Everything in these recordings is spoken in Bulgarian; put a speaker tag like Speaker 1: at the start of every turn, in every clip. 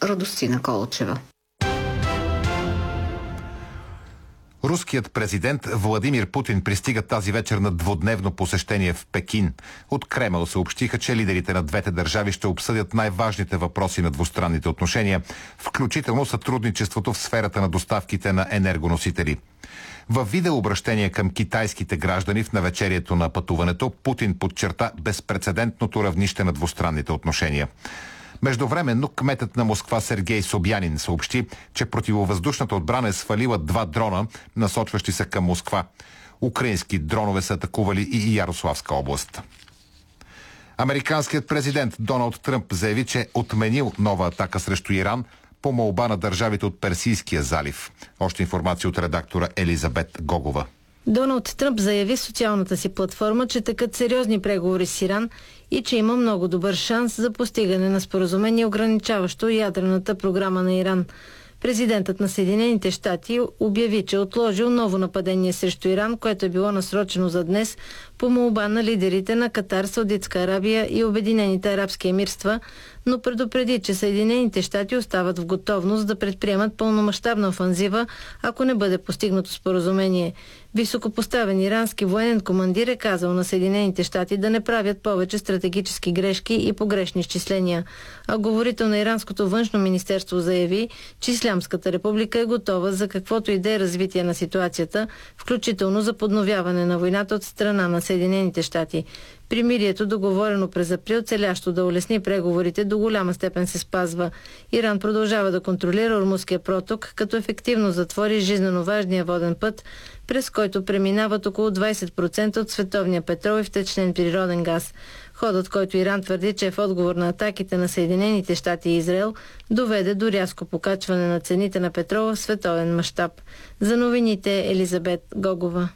Speaker 1: Радостина Колчева.
Speaker 2: Руският президент Владимир Путин пристига тази вечер на двудневно посещение в Пекин. От Кремъл съобщиха, че лидерите на двете държави ще обсъдят най-важните въпроси на двустранните отношения, включително сътрудничеството в сферата на доставките на енергоносители. Във видеообращение към китайските граждани в навечерието на пътуването, Путин подчерта безпрецедентното равнище на двустранните отношения. Междувременно кметът на Москва Сергей Собянин съобщи, че противовъздушната отбрана е свалила 2 дрона, насочващи се към Москва. Украински дронове са атакували и Ярославска област. Американският президент Доналд Тръмп заяви, че отменил нова атака срещу Иран по молба на държавите от Персийския залив. Още информация от редактора Елизабет Гогова.
Speaker 3: Доналд Тръмп заяви в социалната си платформа, че текат сериозни преговори с Иран и че има много добър шанс за постигане на споразумение, ограничаващо ядрената програма на Иран. Президентът на Съединените щати обяви, че отложил ново нападение срещу Иран, което е било насрочено за днес по молба на лидерите на Катар, Саудитска Арабия и Обединените арабски емирства, но предупреди, че Съединените щати остават в готовност да предприемат пълномащабна офанзива, ако не бъде постигнато споразумение. Високопоставен ирански военен командир е казал на Съединените щати да не правят повече стратегически грешки и погрешни изчисления. А говорител на иранското външно министерство заяви, че Ислямската република е готова за каквото и да е развитие на ситуацията, включително за подновяване на войната от страна на Съединените щати. Примирието, договорено през април, целящо да улесни преговорите, до голяма степен се спазва. Иран продължава да контролира Ормузския проток, като ефективно затвори жизнено важния воден път, през който преминават около 20% от световния петрол и втечнен природен газ. Ходът, който Иран твърди, че е в отговор на атаките на Съединените щати и Израел, доведе до рязко покачване на цените на петрола в световен мащаб. За новините Елизабет Гогова.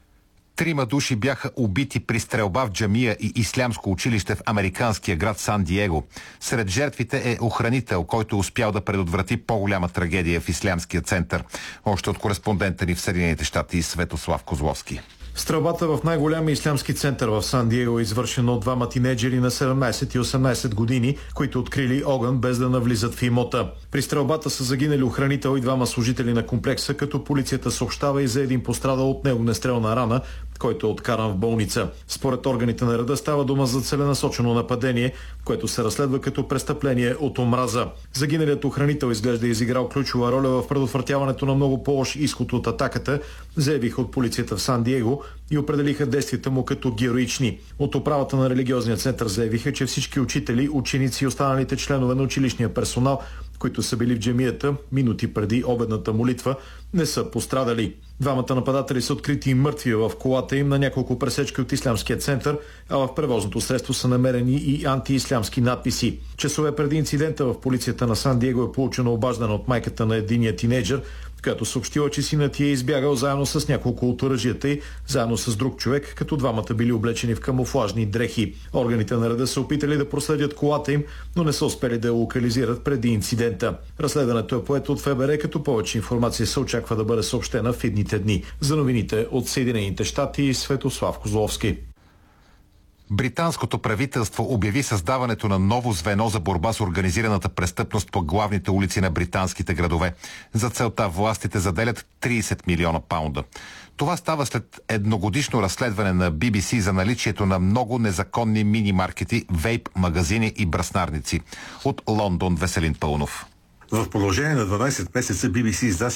Speaker 2: 3 души бяха убити при стрелба в джамия и ислямско училище в американския град Сан-Диего. Сред жертвите е охранител, който успял да предотврати по-голяма трагедия в ислямския център. Още от кореспондента ни в Съединените щати Светослав Козловски.
Speaker 4: Стрелбата в най-голямия ислямски център в Сан-Диего е извършена от 2 тинейджери на 17 и 18 години, които открили огън без да навлизат в имота. При стрелбата са загинали охранител и 2 служители на комплекса, като полицията съобщава и за един пострадал от неогнестрелна рана, който е откаран в болница. Според органите на реда става дума за целенасочено нападение, което се разследва като престъпление от омраза. Загиналият охранител изглежда изиграл ключова роля в предотвратяването на много по-лош изход от атаката, заявиха от полицията в Сан-Диего и определиха действията му като героични. От управата на религиозния център заявиха, че всички учители, ученици и останалите членове на училищния персонал, които са били в джамията минути преди обедната молитва, не са пострадали. 2 нападатели са открити мъртви в колата им на няколко пресечки от ислямския център, а в превозното средство са намерени и антиислямски надписи. Часове преди инцидента в полицията на Сан-Диего е получено обаждане от майката на единия тинейджър, която съобщила, че синът е избягал заедно с няколко от оръжията й, заедно с друг човек, като 2 били облечени в камуфлажни дрехи. Органите на реда са опитали да проследят колата им, но не са успели да я локализират преди инцидента. Разследването е поето от ФБР, като повече информация се очаква да бъде съобщена в идните дни. За новините от Съединените щати Светослав Козловски.
Speaker 2: Британското правителство обяви създаването на ново звено за борба с организираната престъпност по главните улици на британските градове. За целта властите заделят 30 милиона паунда. Това става след едногодишно разследване на BBC за наличието на много незаконни мини-маркети, вейп, магазини и браснарници. От Лондон Веселин Пълнов.
Speaker 5: В продължение на 12 месеца BBC